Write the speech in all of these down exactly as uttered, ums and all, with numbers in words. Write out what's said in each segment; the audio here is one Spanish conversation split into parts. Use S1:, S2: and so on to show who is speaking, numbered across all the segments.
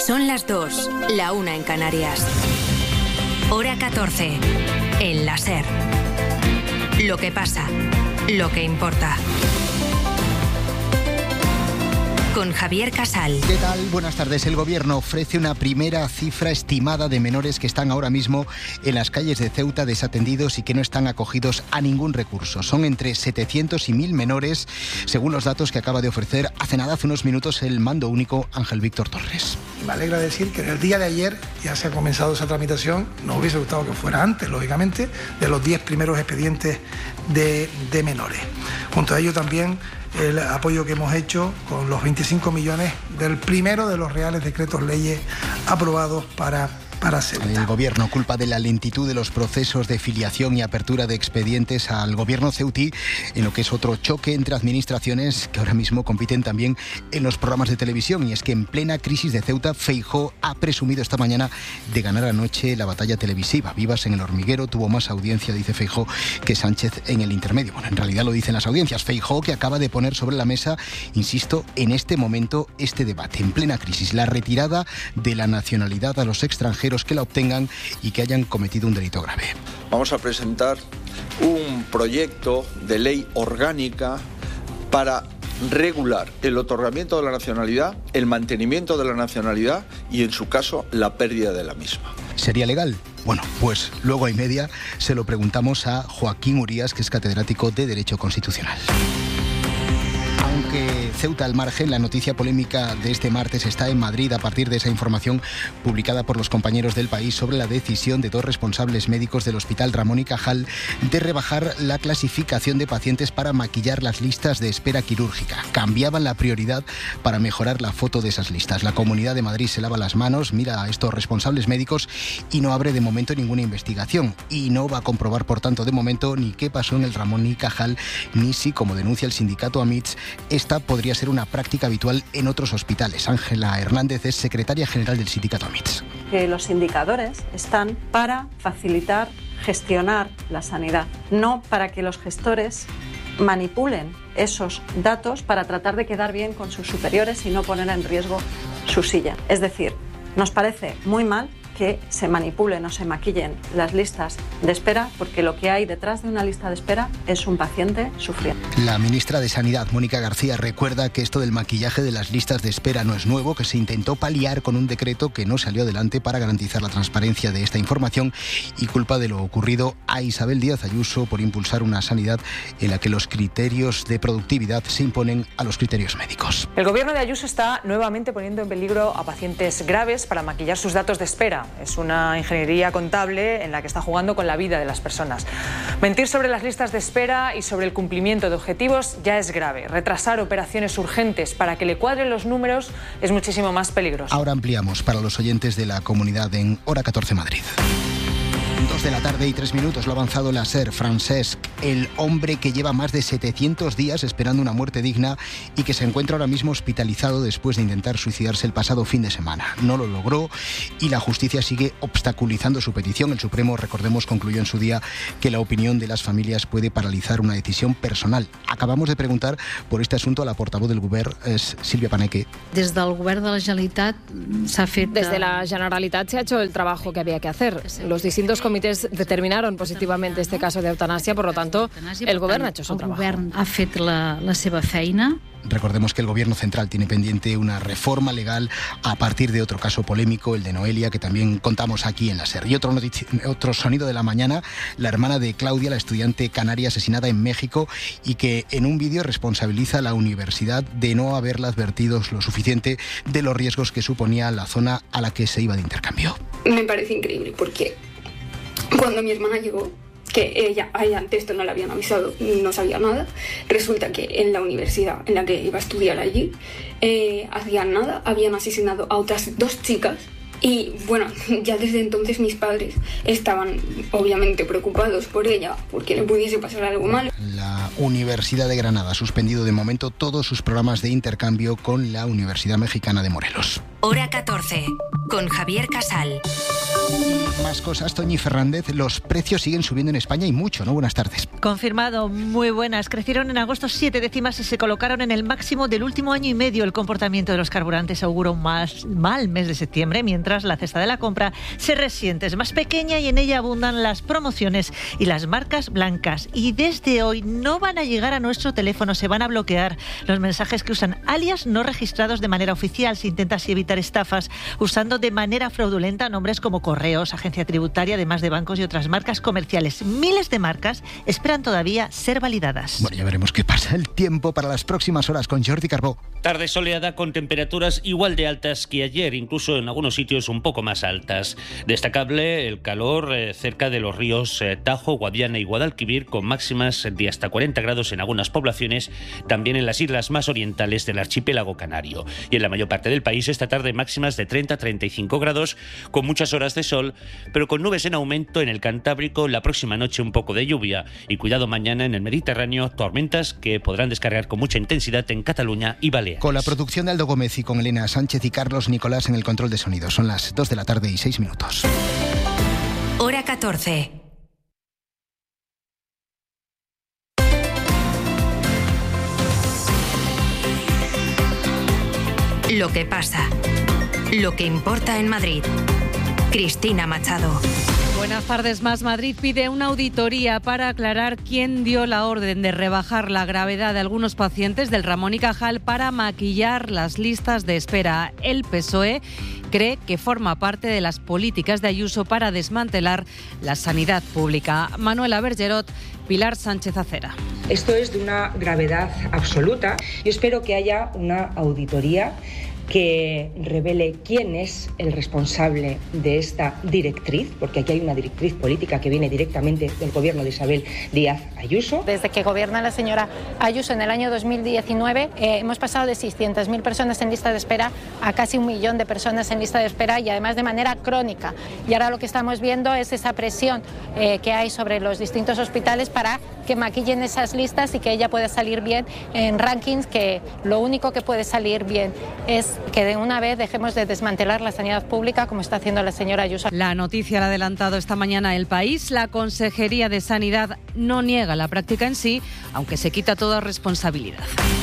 S1: Son las dos, la una en Canarias. Hora catorce, en la SER. Lo que pasa, lo que importa. Con Javier Casal.
S2: ¿Qué tal? Buenas tardes. El Gobierno ofrece una primera cifra estimada de menores que están ahora mismo en las calles de Ceuta desatendidos y que no están acogidos a ningún recurso. Son entre setecientos y mil menores, según los datos que acaba de ofrecer hace nada, hace unos minutos, el mando único Ángel Víctor Torres.
S3: Me alegra decir que en el día de ayer ya se ha comenzado esa tramitación. Nos hubiese gustado que fuera antes, lógicamente, de los diez primeros expedientes de, de menores. Junto a ello también el apoyo que hemos hecho con los veinticinco millones del primero de los reales decretos leyes aprobados para para Ceuta.
S2: El Gobierno culpa de la lentitud de los procesos de filiación y apertura de expedientes al Gobierno ceutí, en lo que es otro choque entre administraciones que ahora mismo compiten también en los programas de televisión. Y es que en plena crisis de Ceuta, Feijóo ha presumido esta mañana de ganar anoche la batalla televisiva. Vivas en El Hormiguero tuvo más audiencia, dice Feijóo, que Sánchez en El Intermedio. Bueno, en realidad lo dicen las audiencias. Feijóo, que acaba de poner sobre la mesa, insisto, en este momento este debate, en plena crisis, la retirada de la nacionalidad a los extranjeros que la obtengan y que hayan cometido un delito grave.
S4: Vamos a presentar un proyecto de ley orgánica para regular el otorgamiento de la nacionalidad, el mantenimiento de la nacionalidad y, en su caso, la pérdida de la misma.
S2: ¿Sería legal? Bueno, pues luego y media se lo preguntamos a Joaquín Urías, que es catedrático de Derecho Constitucional. Aunque Ceuta al margen, la noticia polémica de este martes está en Madrid a partir de esa información publicada por los compañeros del País sobre la decisión de dos responsables médicos del Hospital Ramón y Cajal de rebajar la clasificación de pacientes para maquillar las listas de espera quirúrgica. Cambiaban la prioridad para mejorar la foto de esas listas. La Comunidad de Madrid se lava las manos, mira a estos responsables médicos y no abre de momento ninguna investigación. Y no va a comprobar, por tanto, de momento ni qué pasó en el Ramón y Cajal, ni si, como denuncia el sindicato AMITS, esta podría ser una práctica habitual en otros hospitales. Ángela Hernández es secretaria general del sindicato AMITS.
S5: Que los indicadores están para facilitar, gestionar la sanidad, no para que los gestores manipulen esos datos para tratar de quedar bien con sus superiores y no poner en riesgo su silla. Es decir, nos parece muy mal que se manipulen o se maquillen las listas de espera, porque lo que hay detrás de una lista de espera es un paciente sufriendo.
S2: La ministra de Sanidad, Mónica García, recuerda que esto del maquillaje de las listas de espera no es nuevo, que se intentó paliar con un decreto que no salió adelante para garantizar la transparencia de esta información, y culpa de lo ocurrido a Isabel Díaz Ayuso por impulsar una sanidad en la que los criterios de productividad se imponen a los criterios médicos.
S6: El gobierno de Ayuso está nuevamente poniendo en peligro a pacientes graves para maquillar sus datos de espera. Es una ingeniería contable en la que está jugando con la vida de las personas. Mentir sobre las listas de espera y sobre el cumplimiento de objetivos ya es grave. Retrasar operaciones urgentes para que le cuadren los números es muchísimo más peligroso.
S2: Ahora ampliamos para los oyentes de la comunidad en Hora catorce Madrid. Dos de la tarde y tres minutos, lo ha avanzado la SER. Francesc, el hombre que lleva más de setecientos días esperando una muerte digna y que se encuentra ahora mismo hospitalizado después de intentar suicidarse el pasado fin de semana. No lo logró y la justicia sigue obstaculizando su petición. El Supremo, recordemos, concluyó en su día que la opinión de las familias puede paralizar una decisión personal. Acabamos de preguntar por este asunto a la portavoz del Govern, es Sílvia Paneque.
S7: Desde el Govern de la Generalitat se ha fet...
S8: Desde la Generalitat se ha hecho el trabajo que había que hacer. Los distintos comités determinaron positivamente este caso de eutanasia, por lo tanto, el Gobierno ha hecho su trabajo.
S7: El Govern ha fet la, la seva feina.
S2: Recordemos que el Gobierno central tiene pendiente una reforma legal a partir de otro caso polémico, el de Noelia, que también contamos aquí en la SER. Y otro, notici- otro sonido de la mañana, la hermana de Claudia, la estudiante canaria asesinada en México y que en un vídeo responsabiliza a la universidad de no haberla advertido lo suficiente de los riesgos que suponía la zona a la que se iba de intercambio.
S9: Me parece increíble porque cuando mi hermana llegó, que ella, a ella antes esto no le habían avisado, no sabía nada, resulta que en la universidad en la que iba a estudiar allí, eh, hacían nada, habían asesinado a otras dos chicas. Y bueno, ya desde entonces mis padres estaban obviamente preocupados por ella, porque le pudiese pasar algo malo.
S2: La Universidad de Granada ha suspendido de momento todos sus programas de intercambio con la Universidad Mexicana de Morelos.
S1: Hora catorce, con Javier Casal.
S2: Más cosas, Toñi Fernández. Los precios siguen subiendo en España y mucho, ¿no? Buenas tardes.
S10: Confirmado, muy buenas. Crecieron en agosto siete décimas y se colocaron en el máximo del último año y medio. El comportamiento de los carburantes augura un más, mal mes de septiembre, mientras la cesta de la compra se resiente. Es más pequeña y en ella abundan las promociones y las marcas blancas. Y desde hoy no van a llegar a nuestro teléfono, se van a bloquear los mensajes que usan alias no registrados de manera oficial. Se intenta así evitar estafas usando de manera fraudulenta nombres como correos, agencia tributaria, además de bancos y otras marcas comerciales. Miles de marcas esperan todavía ser validadas.
S2: Bueno, ya veremos qué pasa. El tiempo para las próximas horas con Jordi Carbó.
S11: Tarde soleada con temperaturas igual de altas que ayer, incluso en algunos sitios un poco más altas. Destacable el calor eh, cerca de los ríos eh, Tajo, Guadiana y Guadalquivir, con máximas de hasta cuarenta grados en algunas poblaciones, también en las islas más orientales del archipiélago canario. Y en la mayor parte del país esta tarde máximas de treinta a treinta y cinco grados, con muchas horas de sol, pero con nubes en aumento en el Cantábrico. La próxima noche un poco de lluvia y cuidado mañana en el Mediterráneo, tormentas que podrán descargar con mucha intensidad en Cataluña y Baleares.
S2: Con la producción de Aldo Gómez y con Elena Sánchez y Carlos Nicolás en el control de sonido. Son las dos de la tarde y seis minutos.
S1: Hora catorce. Lo que pasa. Lo que importa en Madrid. Cristina Machado.
S12: Buenas tardes. Más Madrid pide una auditoría para aclarar quién dio la orden de rebajar la gravedad de algunos pacientes del Ramón y Cajal para maquillar las listas de espera. El P S O E cree que forma parte de las políticas de Ayuso para desmantelar la sanidad pública. Manuela Bergerot, Pilar Sánchez Acera.
S13: Esto es de una gravedad absoluta. Yo espero que haya una auditoría que revele quién es el responsable de esta directriz, porque aquí hay una directriz política que viene directamente del gobierno de Isabel Díaz Ayuso.
S14: Desde que gobierna la señora Ayuso en el año dos mil diecinueve eh, hemos pasado de seiscientas mil personas en lista de espera a casi un millón de personas en lista de espera, y además de manera crónica. Y ahora lo que estamos viendo es esa presión eh, que hay sobre los distintos hospitales para que maquillen esas listas y que ella pueda salir bien en rankings, que lo único que puede salir bien es que de una vez dejemos de desmantelar la sanidad pública como está haciendo la señora Ayuso.
S12: La noticia la ha adelantado esta mañana El País. La Consejería de Sanidad no niega la práctica en sí, aunque se quita toda responsabilidad.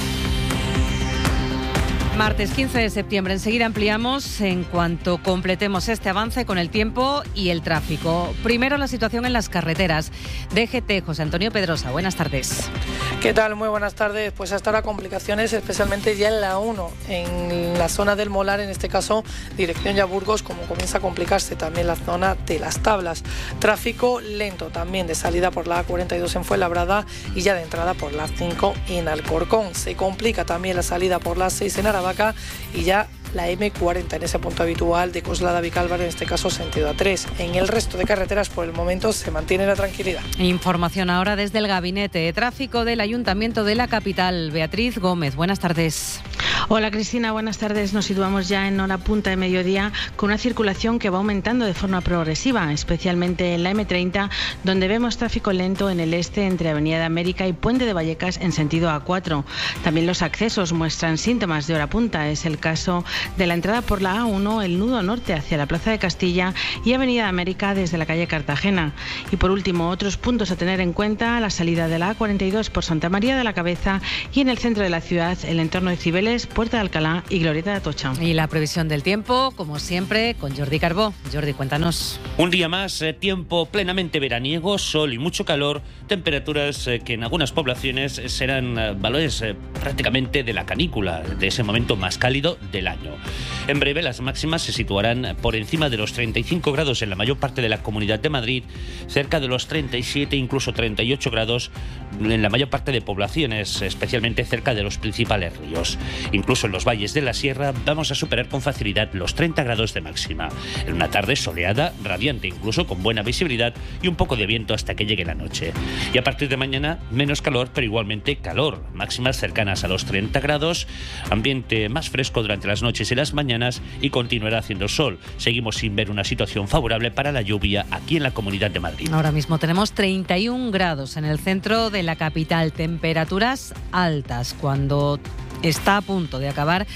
S12: Martes quince de septiembre. Enseguida ampliamos en cuanto completemos este avance con el tiempo y el tráfico. Primero, la situación en las carreteras. D G T, José Antonio Pedrosa, buenas tardes.
S15: ¿Qué tal? Muy buenas tardes. Pues hasta ahora complicaciones, especialmente ya en la uno, en la zona del Molar, en este caso dirección ya Burgos, como comienza a complicarse también la zona de las Tablas. Tráfico lento también de salida por la A cuarenta y dos en Fuenlabrada y ya de entrada por la cinco en Alcorcón. Se complica también la salida por la seis en Aravaca y ya la eme cuarenta en ese punto habitual de Coslada Vicálvaro, en este caso sentido A tres. En el resto de carreteras por el momento se mantiene la tranquilidad.
S12: Información ahora desde el Gabinete de Tráfico del Ayuntamiento de la capital. Beatriz Gómez, buenas tardes.
S16: Hola Cristina, buenas tardes. Nos situamos ya en hora punta de mediodía con una circulación que va aumentando de forma progresiva, especialmente en la eme treinta, donde vemos tráfico lento en el este entre Avenida de América y Puente de Vallecas en sentido A cuatro. También los accesos muestran síntomas de hora punta. Es el caso de la entrada por la A uno, el nudo norte hacia la Plaza de Castilla y Avenida de América desde la calle Cartagena. Y por último, otros puntos a tener en cuenta: la salida de la A cuarenta y dos por Santa María de la Cabeza y en el centro de la ciudad, el entorno de Cibeles, Puerta de Alcalá y Glorieta de Atocha.
S12: Y la previsión del tiempo, como siempre, con Jordi Carbó. Jordi, cuéntanos.
S11: Un día más, eh, tiempo plenamente veraniego, sol y mucho calor, temperaturas eh, que en algunas poblaciones serán eh, valores eh, prácticamente de la canícula, de ese momento más cálido del año. En breve las máximas se situarán por encima de los treinta y cinco grados en la mayor parte de la Comunidad de Madrid, cerca de los treinta y siete, incluso treinta y ocho grados en la mayor parte de poblaciones, especialmente cerca de los principales ríos. Incluso en los valles de la sierra vamos a superar con facilidad los treinta grados de máxima. En una tarde soleada, radiante, incluso con buena visibilidad y un poco de viento hasta que llegue la noche. Y a partir de mañana, menos calor, pero igualmente calor. Máximas cercanas a los treinta grados, ambiente más fresco durante las noches y las mañanas y continuará haciendo sol. Seguimos sin ver una situación favorable para la lluvia aquí en la Comunidad de Madrid.
S12: Ahora mismo tenemos treinta y un grados en el centro de la capital, temperaturas altas cuando está a punto de acabar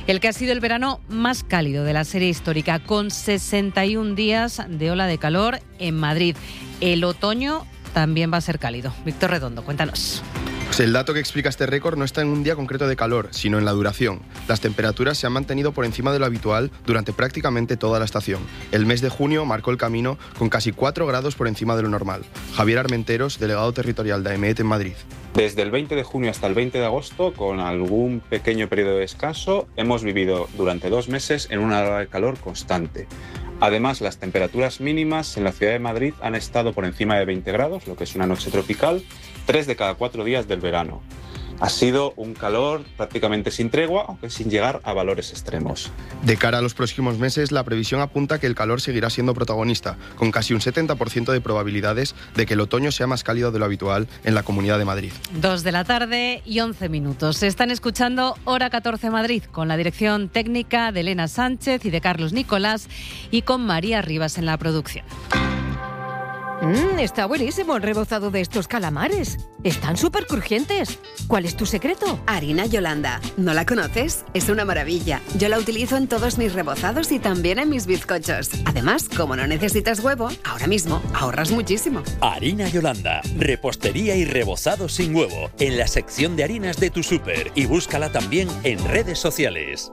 S12: El que ha sido el verano más cálido de la serie histórica, con sesenta y un días de ola de calor en Madrid. El otoño también va a ser cálido. Víctor Redondo, cuéntanos.
S17: Pues el dato que explica este récord no está en un día concreto de calor, sino en la duración. Las temperaturas se han mantenido por encima de lo habitual durante prácticamente toda la estación. El mes de junio marcó el camino con casi cuatro grados por encima de lo normal. Javier Armenteros, delegado territorial de AEMET en Madrid.
S18: Desde el veinte de junio hasta el veinte de agosto, con algún pequeño periodo de descanso, hemos vivido durante dos meses en una ola de calor constante. Además, las temperaturas mínimas en la ciudad de Madrid han estado por encima de veinte grados, lo que es una noche tropical, tres de cada cuatro días del verano. Ha sido un calor prácticamente sin tregua, aunque sin llegar a valores extremos.
S17: De cara a los próximos meses, la previsión apunta que el calor seguirá siendo protagonista, con casi un setenta por ciento de probabilidades de que el otoño sea más cálido de lo habitual en la Comunidad de Madrid.
S12: Dos de la tarde y once minutos. Se están escuchando Hora catorce Madrid, con la dirección técnica de Elena Sánchez y de Carlos Nicolás, y con María Rivas en la producción.
S19: Mmm, está buenísimo el rebozado de estos calamares. Están súper crujientes. ¿Cuál es tu secreto?
S20: Harina Yolanda. ¿No la conoces? Es una maravilla. Yo la utilizo en todos mis rebozados y también en mis bizcochos. Además, como no necesitas huevo, ahora mismo ahorras muchísimo.
S21: Harina Yolanda. Repostería y rebozado sin huevo. En la sección de harinas de tu súper. Y búscala también en redes sociales.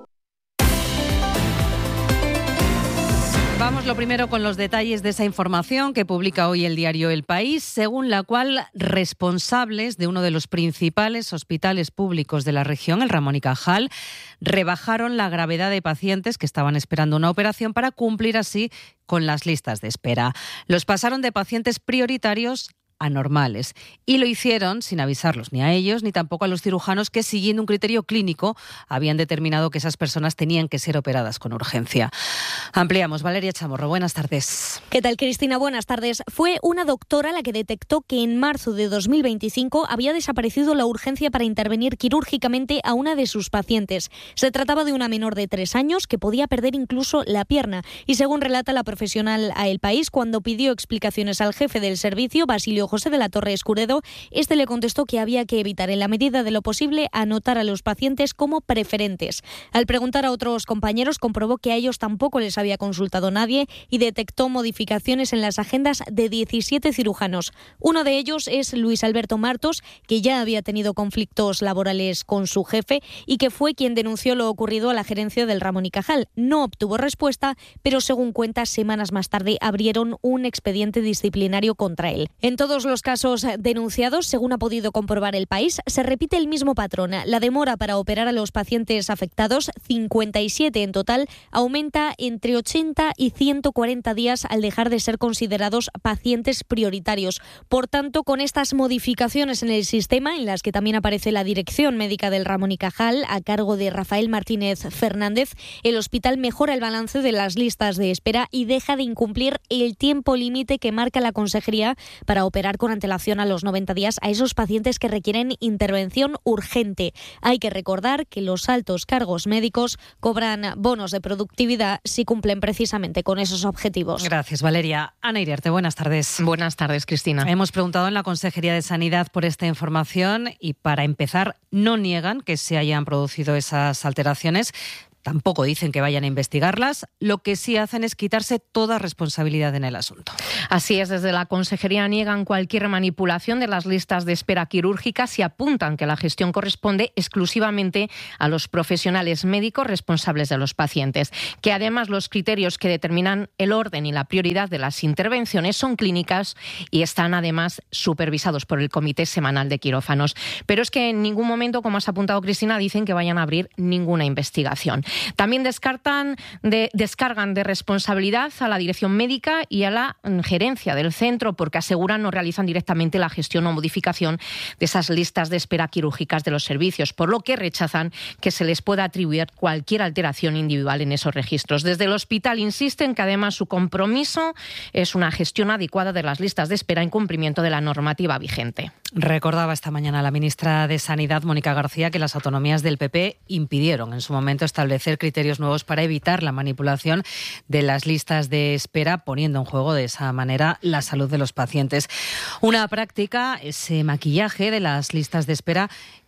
S12: Vamos lo primero con los detalles de esa información que publica hoy el diario El País, según la cual responsables de uno de los principales hospitales públicos de la región, el Ramón y Cajal, rebajaron la gravedad de pacientes que estaban esperando una operación para cumplir así con las listas de espera. Los pasaron de pacientes prioritarios anormales, y lo hicieron sin avisarlos ni a ellos ni tampoco a los cirujanos que, siguiendo un criterio clínico, habían determinado que esas personas tenían que ser operadas con urgencia. Ampliamos. Valeria Chamorro, buenas tardes.
S22: ¿Qué tal, Cristina? Buenas tardes. Fue una doctora la que detectó que en marzo de dos mil veinticinco había desaparecido la urgencia para intervenir quirúrgicamente a una de sus pacientes. Se trataba de una menor de tres años que podía perder incluso la pierna, y según relata la profesional a El País, cuando pidió explicaciones al jefe del servicio, Basilio José de la Torre Escuredo, este le contestó que había que evitar, en la medida de lo posible, anotar a los pacientes como preferentes. Al preguntar a otros compañeros, comprobó que a ellos tampoco les había consultado nadie y detectó modificaciones en las agendas de diecisiete cirujanos. Uno de ellos es Luis Alberto Martos, que ya había tenido conflictos laborales con su jefe y que fue quien denunció lo ocurrido a la gerencia del Ramón y Cajal. No obtuvo respuesta, pero según cuenta, semanas más tarde abrieron un expediente disciplinario contra él. En todos los casos denunciados, según ha podido comprobar El País, se repite el mismo patrón. La demora para operar a los pacientes afectados, cincuenta y siete en total, aumenta entre ochenta y ciento cuarenta días al dejar de ser considerados pacientes prioritarios. Por tanto, con estas modificaciones en el sistema, en las que también aparece la dirección médica del Ramón y Cajal, a cargo de Rafael Martínez Fernández, el hospital mejora el balance de las listas de espera y deja de incumplir el tiempo límite que marca la Consejería para operar con antelación a los noventa días a esos pacientes que requieren intervención urgente. Hay que recordar que los altos cargos médicos cobran bonos de productividad si cumplen precisamente con esos objetivos.
S12: Gracias, Valeria. Ana Iriarte, buenas tardes.
S6: Buenas tardes, Cristina.
S12: Hemos preguntado en la Consejería de Sanidad por esta información y, para empezar, no niegan que se hayan producido esas alteraciones. Tampoco dicen que vayan a investigarlas. Lo que sí hacen es quitarse toda responsabilidad en el asunto.
S6: Así es, desde la Consejería niegan cualquier manipulación de las listas de espera quirúrgicas y apuntan que la gestión corresponde exclusivamente a los profesionales médicos responsables de los pacientes, que además los criterios que determinan el orden y la prioridad de las intervenciones son clínicas y están además supervisados por el Comité Semanal de Quirófanos. Pero es que en ningún momento, como has apuntado, Cristina, dicen que vayan a abrir ninguna investigación. También descartan de, descargan de responsabilidad a la dirección médica y a la gerencia del centro, porque aseguran no realizan directamente la gestión o modificación de esas listas de espera quirúrgicas de los servicios, por lo que rechazan que se les pueda atribuir cualquier alteración individual en esos registros. Desde el hospital insisten que además su compromiso es una gestión adecuada de las listas de espera en cumplimiento de la normativa vigente.
S12: Recordaba esta mañana la ministra de Sanidad, Mónica García, que las autonomías del P P impidieron en su momento establecer criterios nuevos para evitar la manipulación de las listas de espera, poniendo en juego de esa manera la salud de los pacientes. Una práctica, ese maquillaje de las listas de espera,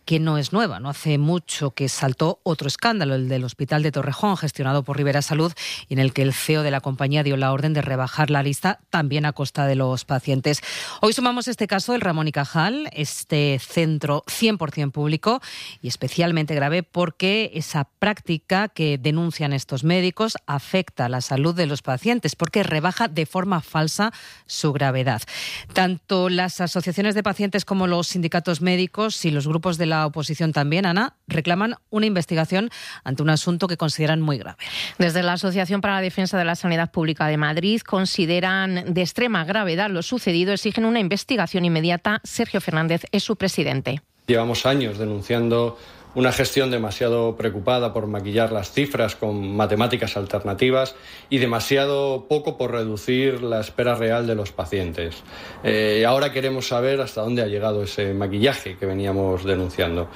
S12: que no es nueva. No hace mucho que saltó otro escándalo, el del Hospital de Torrejón, gestionado por Rivera Salud, y en el que el C E O de la compañía dio la orden de rebajar la lista, también a costa de los pacientes. Hoy sumamos este caso del Ramón y Cajal, este centro cien por ciento público, y especialmente grave porque esa práctica que denuncian estos médicos afecta a la salud de los pacientes, porque rebaja de forma falsa su gravedad. Tanto las asociaciones de pacientes como los sindicatos médicos y los grupos de la oposición también, Ana, reclaman una investigación ante un asunto que consideran muy grave.
S3: Desde la Asociación para la Defensa de la Sanidad Pública de Madrid consideran de extrema gravedad lo sucedido, exigen una investigación inmediata. Sergio Fernández es su presidente.
S4: Llevamos años denunciando una gestión demasiado preocupada por maquillar las cifras con matemáticas alternativas y demasiado poco por reducir la espera real de los pacientes. Eh, ahora queremos saber hasta dónde ha llegado ese maquillaje que veníamos denunciando.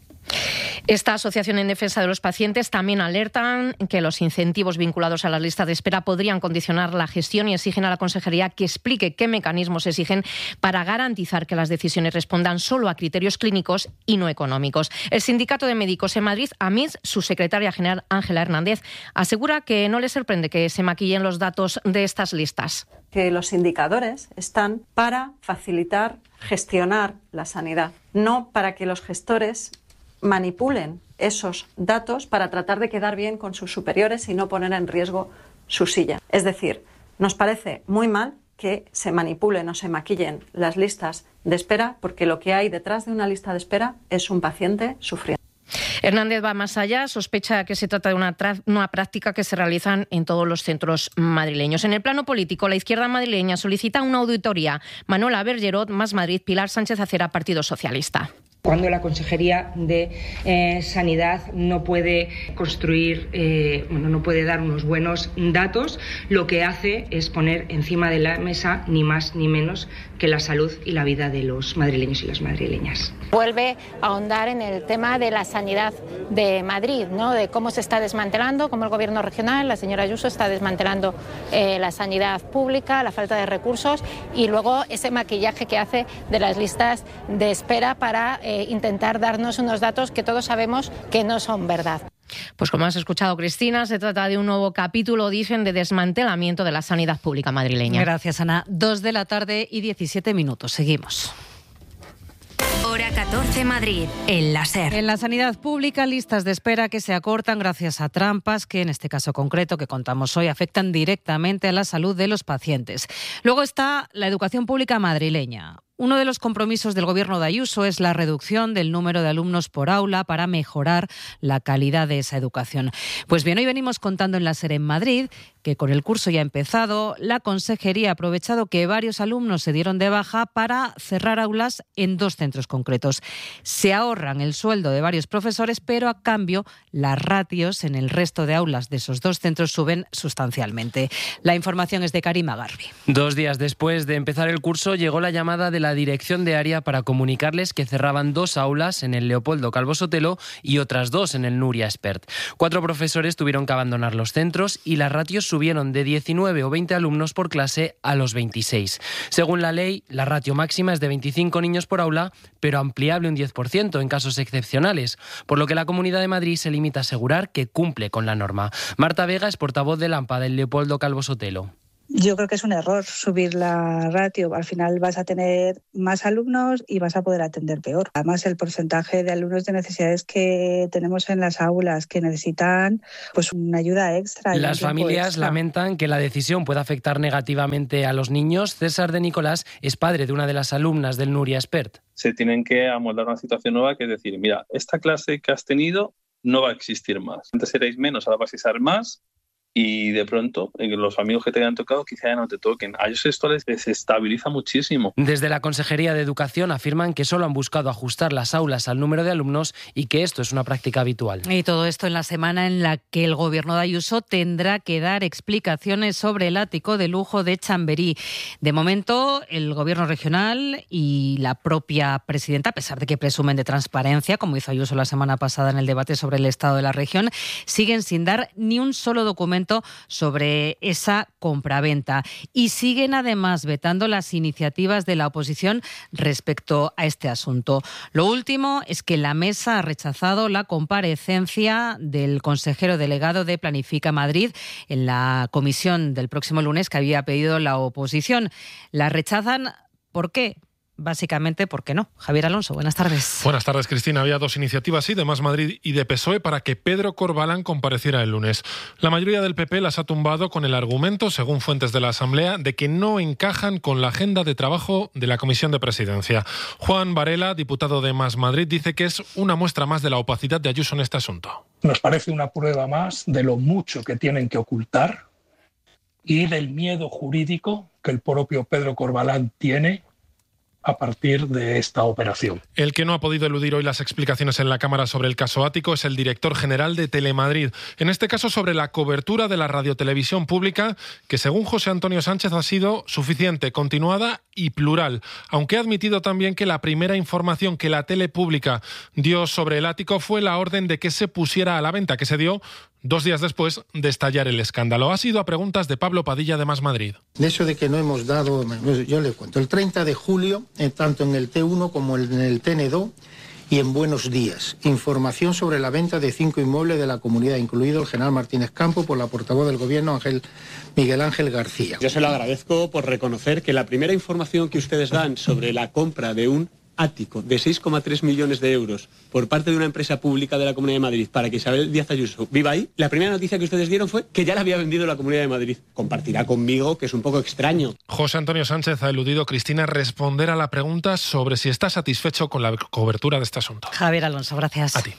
S3: Esta asociación en defensa de los pacientes también alertan que los incentivos vinculados a las listas de espera podrían condicionar la gestión y exigen a la Consejería que explique qué mecanismos exigen para garantizar que las decisiones respondan solo a criterios clínicos y no económicos. El Sindicato de Médicos en Madrid, A M I S, su secretaria general Ángela Hernández, asegura que no le sorprende que se maquillen los datos de estas listas.
S5: Que los indicadores están para facilitar, gestionar la sanidad, no para que los gestores manipulen esos datos para tratar de quedar bien con sus superiores y no poner en riesgo su silla. Es decir, nos parece muy mal que se manipulen o se maquillen las listas de espera, porque lo que hay detrás de una lista de espera es un paciente sufriendo.
S3: Hernández va más allá, sospecha que se trata de una, tra- una práctica que se realiza en todos los centros madrileños. En el plano político, la izquierda madrileña solicita una auditoría. Manuela Bergerot, Más Madrid, Pilar Sánchez Acera, Partido Socialista.
S13: Cuando la Consejería de eh, Sanidad no puede construir, eh, bueno, no puede dar unos buenos datos, lo que hace es poner encima de la mesa ni más ni menos que la salud y la vida de los madrileños y las madrileñas.
S14: Vuelve a ahondar en el tema de la sanidad de Madrid, ¿no? De cómo se está desmantelando, cómo el Gobierno regional, la señora Ayuso, está desmantelando eh, la sanidad pública, la falta de recursos y luego ese maquillaje que hace de las listas de espera para eh, intentar darnos unos datos que todos sabemos que no son verdad.
S3: Pues como has escuchado, Cristina, se trata de un nuevo capítulo, dicen, de desmantelamiento de la sanidad pública madrileña.
S12: Gracias, Ana. Dos de la tarde y diecisiete minutos. Seguimos.
S1: Hora catorce Madrid, en la SER.
S12: En la sanidad pública, listas de espera que se acortan gracias a trampas que, en este caso concreto que contamos hoy, afectan directamente a la salud de los pacientes. Luego está la educación pública madrileña. Uno de los compromisos del Gobierno de Ayuso es la reducción del número de alumnos por aula para mejorar la calidad de esa educación. Pues bien, hoy venimos contando en la SER en Madrid que con el curso ya empezado, la Consejería ha aprovechado que varios alumnos se dieron de baja para cerrar aulas en dos centros concretos. Se ahorran el sueldo de varios profesores, pero a cambio las ratios en el resto de aulas de esos dos centros suben sustancialmente. La información es de Karima Garbi.
S23: Dos días después de empezar el curso llegó la llamada de la dirección de área para comunicarles que cerraban dos aulas en el Leopoldo Calvo Sotelo y otras dos en el Nuria Espert. Cuatro profesores tuvieron que abandonar los centros y las ratios subieron de diecinueve o veinte alumnos por clase a los veintiséis. Según la ley, la ratio máxima es de veinticinco niños por aula, pero ampliable un diez por ciento en casos excepcionales, por lo que la Comunidad de Madrid se limita a asegurar que cumple con la norma. Marta Vega es portavoz de AMPA del Leopoldo Calvo Sotelo.
S24: Yo creo que es un error subir la ratio. Al final vas a tener más alumnos y vas a poder atender peor. Además, el porcentaje de alumnos de necesidades que tenemos en las aulas que necesitan pues una ayuda extra.
S23: Las familias extra. lamentan que la decisión pueda afectar negativamente a los niños. César de Nicolás es padre de una de las alumnas del Nuria Espert.
S25: Se tienen que amoldar una situación nueva, que es decir, mira, esta clase que has tenido no va a existir más. Antes erais menos, ahora vais a ser más. Y de pronto, los amigos que te hayan tocado quizá ya no te toquen. A ellos esto les desestabiliza muchísimo.
S23: Desde la Consejería de Educación afirman que solo han buscado ajustar las aulas al número de alumnos y que esto es una práctica habitual.
S12: Y todo esto en la semana en la que el Gobierno de Ayuso tendrá que dar explicaciones sobre el ático de lujo de Chamberí. De momento, el Gobierno regional y la propia presidenta, a pesar de que presumen de transparencia, como hizo Ayuso la semana pasada en el debate sobre el estado de la región, siguen sin dar ni un solo documento documento sobre esa compraventa. Y siguen además vetando las iniciativas de la oposición respecto a este asunto. Lo último es que la mesa ha rechazado la comparecencia del consejero delegado de Planifica Madrid en la comisión del próximo lunes que había pedido la oposición. La rechazan, ¿por qué? Básicamente, ¿por qué no? Javier Alonso, buenas tardes.
S2: Buenas tardes, Cristina. Había dos iniciativas, sí, de Más Madrid y de P S O E para que Pedro Corbalán compareciera el lunes. La mayoría del P P las ha tumbado con el argumento, según fuentes de la Asamblea, de que no encajan con la agenda de trabajo de la Comisión de Presidencia. Juan Varela, diputado de Más Madrid, dice que es una muestra más de la opacidad de Ayuso en este asunto.
S7: Nos parece una prueba más de lo mucho que tienen que ocultar y del miedo jurídico que el propio Pedro Corbalán tiene a partir de esta operación.
S2: El que no ha podido eludir hoy las explicaciones en la Cámara sobre el caso Ático es el director general de Telemadrid. En este caso sobre la cobertura de la radiotelevisión pública, que según José Antonio Sánchez ha sido suficiente, continuada y plural. Aunque ha admitido también que la primera información que la tele pública dio sobre el Ático fue la orden de que se pusiera a la venta, que se dio dos días después de estallar el escándalo. Ha sido a preguntas de Pablo Padilla de Más Madrid.
S8: De eso de que no hemos dado, yo le cuento, el treinta de julio, tanto en el T uno como en el T N dos y en Buenos Días, información sobre la venta de cinco inmuebles de la comunidad, incluido el General Martínez Campo por la portavoz del Gobierno, Ángel Miguel Ángel García.
S9: Yo se lo agradezco por reconocer que la primera información que ustedes dan sobre la compra de un ático de seis coma tres millones de euros por parte de una empresa pública de la Comunidad de Madrid para que Isabel Díaz Ayuso viva ahí, la primera noticia que ustedes dieron fue que ya la había vendido la Comunidad de Madrid. Compartirá conmigo que es un poco extraño.
S2: José Antonio Sánchez ha eludido, Cristina, responder a la pregunta sobre si está satisfecho con la cobertura de este asunto.
S12: Javier Alonso, gracias.
S2: A ti.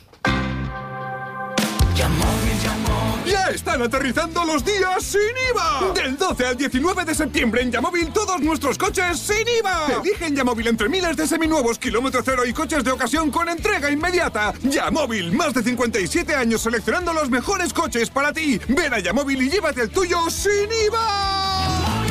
S10: ¡Ya están aterrizando los días sin I V A! Del doce al diecinueve de septiembre en Yamóvil todos nuestros coches sin I V A. Elige en Yamóvil entre miles de seminuevos, kilómetro cero y coches de ocasión con entrega inmediata. Yamóvil, más de cincuenta y siete años seleccionando los mejores coches para ti. Ven a Yamóvil y llévate el tuyo sin I V A.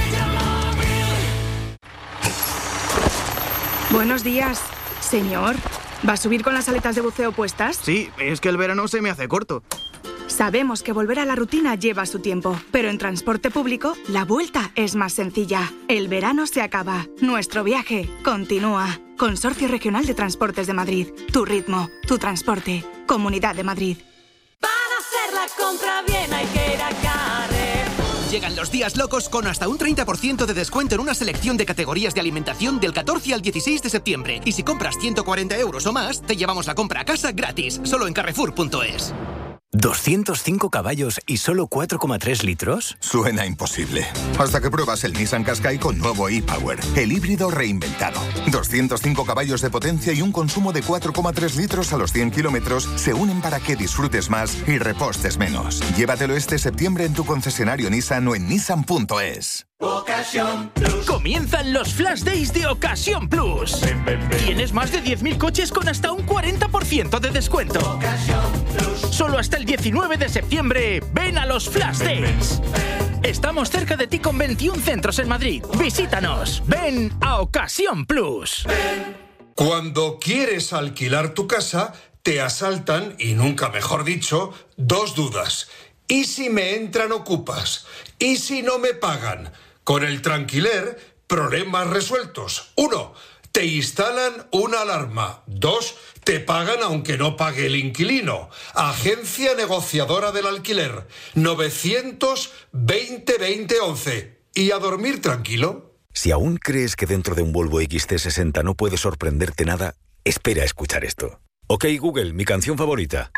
S26: Buenos días, señor. ¿Va a subir con las aletas de buceo puestas?
S27: Sí, es que el verano se me hace corto.
S26: Sabemos que volver a la rutina lleva su tiempo, pero en transporte público la vuelta es más sencilla. El verano se acaba, nuestro viaje continúa. Consorcio Regional de Transportes de Madrid. Tu ritmo, tu transporte. Comunidad de Madrid.
S28: Para hacer la compra bien hay que ir a Carrefour.
S29: Llegan los días locos con hasta un treinta por ciento de descuento en una selección de categorías de alimentación del catorce al dieciséis de septiembre. Y si compras ciento cuarenta euros o más, te llevamos la compra a casa gratis, solo en carrefour punto es.
S30: ¿doscientos cinco caballos y solo cuatro coma tres litros?
S31: Suena imposible. Hasta que pruebas el Nissan Qashqai con nuevo e-Power, el híbrido reinventado. doscientos cinco caballos de potencia y un consumo de cuatro coma tres litros a los cien kilómetros se unen para que disfrutes más y repostes menos. Llévatelo este septiembre en tu concesionario Nissan o en nissan punto es.
S32: Ocasión Plus. Comienzan los Flash Days de Ocasión Plus. Ven, ven, ven. Tienes más de diez mil coches con hasta un cuarenta por ciento de descuento. Ocasión Plus. Solo hasta el diecinueve de septiembre. Ven a los Flash ven, Days. Ven, ven. Estamos cerca de ti con veintiún centros en Madrid. Visítanos. Ven a Ocasión Plus. Ven.
S33: Cuando quieres alquilar tu casa, te asaltan, y nunca mejor dicho, dos dudas. ¿Y si me entran ocupas? ¿Y si no me pagan? Con el Tranquiler, problemas resueltos. Uno, te instalan una alarma. Dos, te pagan aunque no pague el inquilino. Agencia negociadora del alquiler. novecientos veinte veinte once. ¿Y a dormir tranquilo?
S34: Si aún crees que dentro de un Volvo X C sesenta no puede sorprenderte nada, espera a escuchar esto. Ok, Google, mi canción favorita.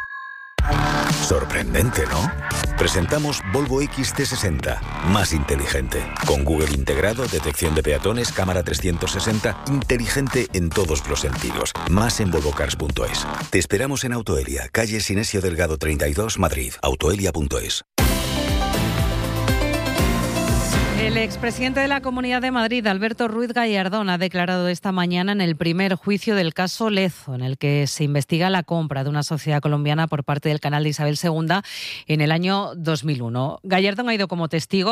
S34: Sorprendente, ¿no? Presentamos Volvo X C sesenta, más inteligente. Con Google integrado, detección de peatones, cámara trescientos sesenta, inteligente en todos los sentidos. Más en volvo cars punto es. Te esperamos en Autoelia, calle Sinesio Delgado treinta y dos, Madrid. autoelia punto es.
S12: El expresidente de la Comunidad de Madrid, Alberto Ruiz Gallardón, ha declarado esta mañana en el primer juicio del caso Lezo, en el que se investiga la compra de una sociedad colombiana por parte del canal de Isabel segunda en el año dos mil uno. Gallardón ha ido como testigo.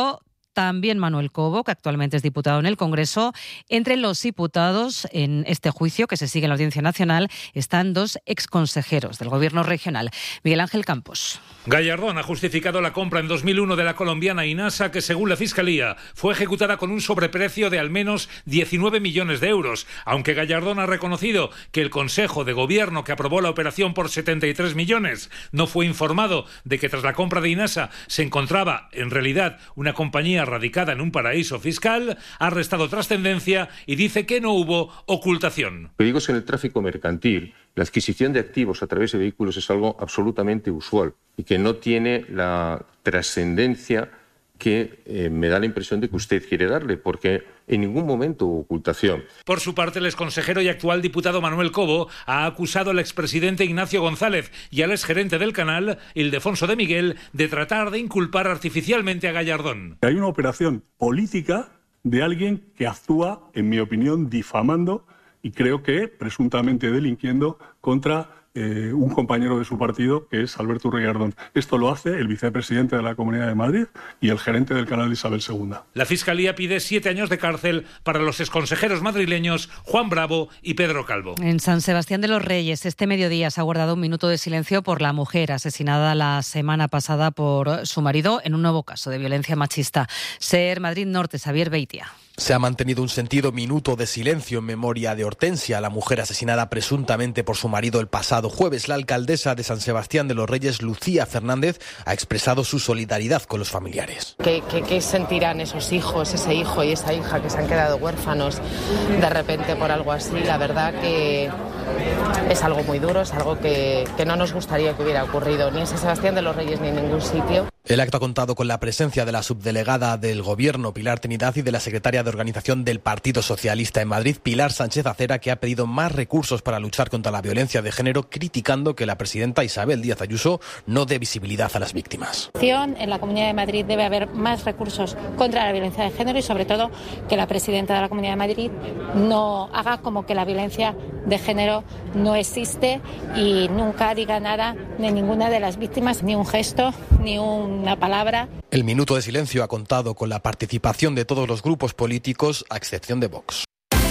S12: también Manuel Cobo, que actualmente es diputado en el Congreso. Entre los imputados en este juicio que se sigue en la Audiencia Nacional están dos exconsejeros del Gobierno regional. Miguel Ángel Campos.
S4: Gallardón ha justificado la compra en dos mil uno de la colombiana Inasa, que según la Fiscalía fue ejecutada con un sobreprecio de al menos diecinueve millones de euros, aunque Gallardón ha reconocido que el Consejo de Gobierno que aprobó la operación por setenta y tres millones no fue informado de que tras la compra de Inasa se encontraba en realidad una compañía radicada en un paraíso fiscal. Ha restado trascendencia y dice que no hubo ocultación.
S5: Lo que digo es que en el tráfico mercantil la adquisición de activos a través de vehículos es algo absolutamente usual y que no tiene la trascendencia que eh, me da la impresión de que usted quiere darle, porque en ningún momento hubo ocultación.
S4: Por su parte, el exconsejero y actual diputado Manuel Cobo ha acusado al expresidente Ignacio González y al exgerente del canal, Ildefonso de Miguel, de tratar de inculpar artificialmente a Gallardón.
S6: Hay una operación política de alguien que actúa, en mi opinión, difamando y creo que presuntamente delinquiendo contra Eh, un compañero de su partido, que es Alberto Gallardón. Esto lo hace el vicepresidente de la Comunidad de Madrid y el gerente del canal Isabel segunda.
S4: La Fiscalía pide siete años de cárcel para los exconsejeros madrileños Juan Bravo y Pedro Calvo.
S12: En San Sebastián de los Reyes, este mediodía se ha guardado un minuto de silencio por la mujer asesinada la semana pasada por su marido en un nuevo caso de violencia machista. SER Madrid Norte, Xavier Beitia.
S11: Se ha mantenido un sentido minuto de silencio en memoria de Hortensia, la mujer asesinada presuntamente por su marido el pasado jueves. La alcaldesa de San Sebastián de los Reyes, Lucía Fernández, ha expresado su solidaridad con los familiares.
S13: ¿Qué, qué, qué sentirán esos hijos, ese hijo y esa hija que se han quedado huérfanos de repente por algo así? La verdad que es algo muy duro, es algo que, que no nos gustaría que hubiera ocurrido ni en San Sebastián de los Reyes ni en ningún sitio.
S11: El acto ha contado con la presencia de la subdelegada del Gobierno, Pilar Trinidad, y de la secretaria de Organización del Partido Socialista en Madrid, Pilar Sánchez Acera, que ha pedido más recursos para luchar contra la violencia de género, criticando que la presidenta Isabel Díaz Ayuso no dé visibilidad a las víctimas.
S14: En la Comunidad de Madrid debe haber más recursos contra la violencia de género y, sobre todo, que la presidenta de la Comunidad de Madrid no haga como que la violencia de género no existe y nunca diga nada de ninguna de las víctimas, ni un gesto, ni una palabra.
S11: El minuto de silencio ha contado con la participación de todos los grupos políticos, a excepción de Vox.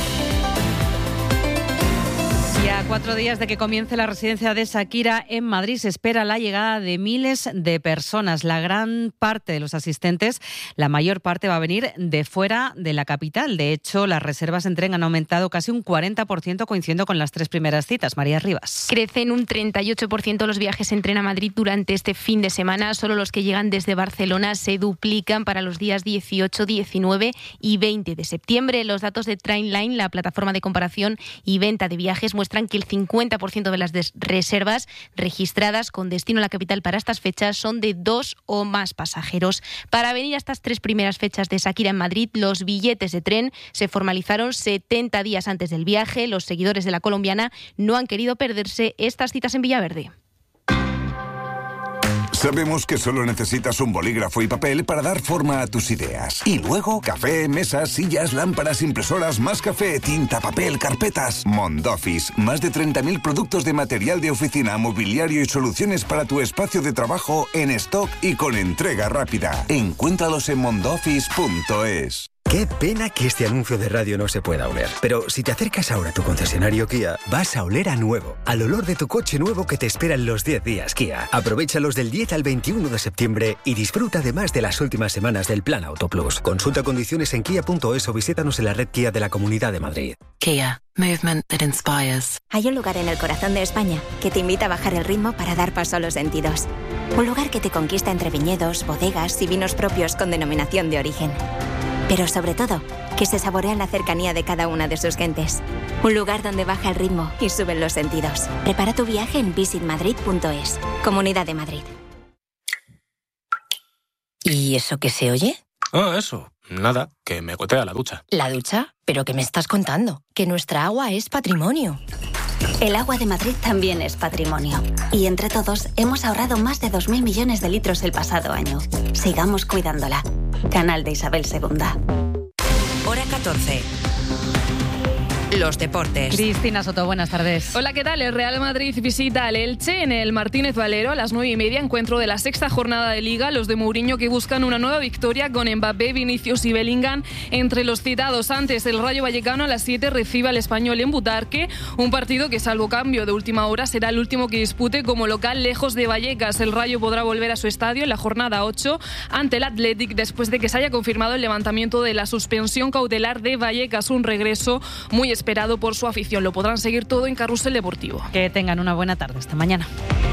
S12: Y a cuatro días de que comience la residencia de Shakira en Madrid, se espera la llegada de miles de personas. La gran parte de los asistentes, la mayor parte, va a venir de fuera de la capital. De hecho, las reservas en tren han aumentado casi un cuarenta por ciento, coincidiendo con las tres primeras citas. María Rivas.
S15: Crecen un treinta y ocho por ciento los viajes en tren a Madrid durante este fin de semana. Solo los que llegan desde Barcelona se duplican para los días dieciocho, diecinueve y veinte de septiembre. Los datos de Trainline, la plataforma de comparación y venta de viajes, muestran que el cincuenta por ciento de las reservas registradas con destino a la capital para estas fechas son de dos o más pasajeros. Para venir a estas tres primeras fechas de Shakira en Madrid, los billetes de tren se formalizaron setenta días antes del viaje. Los seguidores de la colombiana no han querido perderse estas citas en Villaverde.
S16: Sabemos que solo necesitas un bolígrafo y papel para dar forma a tus ideas. Y luego, café, mesas, sillas, lámparas, impresoras, más café, tinta, papel, carpetas. Mondoffice, más de treinta mil productos de material de oficina, mobiliario y soluciones para tu espacio de trabajo en stock y con entrega rápida. Encuéntralos en mondoffice punto es.
S17: Qué pena que este anuncio de radio no se pueda oler. Pero si te acercas ahora a tu concesionario Kia, vas a oler a nuevo. Al olor de tu coche nuevo que te espera en los diez días Kia. Aprovéchalos del diez al veintiuno de septiembre y disfruta además de las últimas semanas del Plan Auto Plus. Consulta condiciones en kia punto es o visítanos en la red Kia de la Comunidad de Madrid.
S18: Kia. Movement that inspires.
S19: Hay un lugar en el corazón de España que te invita a bajar el ritmo para dar paso a los sentidos. Un lugar que te conquista entre viñedos, bodegas y vinos propios con denominación de origen. Pero sobre todo, que se saborea la cercanía de cada una de sus gentes. Un lugar donde baja el ritmo y suben los sentidos. Prepara tu viaje en visit madrid punto es. Comunidad de Madrid. ¿Y eso qué se oye?
S20: Ah, eso. Nada, que me gotea la ducha.
S19: ¿La ducha? ¿Pero qué me estás contando? Que nuestra agua es patrimonio. El agua de Madrid también es patrimonio. Y entre todos hemos ahorrado más de dos mil millones de litros el pasado año. Sigamos cuidándola. Canal de Isabel segunda.
S1: Hora catorce. los deportes.
S12: Cristina Soto, buenas tardes.
S2: Hola, ¿qué tal? El Real Madrid visita al Elche en el Martínez Valero a las nueve y media, encuentro de la sexta jornada de Liga. Los de Mourinho que buscan una nueva victoria con Mbappé, Vinicius y Bellingham entre los citados. Antes, el Rayo Vallecano a las siete recibe al Español en Butarque, un partido que, salvo cambio de última hora, será el último que dispute como local lejos de Vallecas. El Rayo podrá volver a su estadio en la jornada ocho ante el Athletic después de que se haya confirmado el levantamiento de la suspensión cautelar de Vallecas, un regreso muy esperado por su afición. Lo podrán seguir todo en Carrusel Deportivo.
S12: Que tengan una buena tarde. Hasta mañana.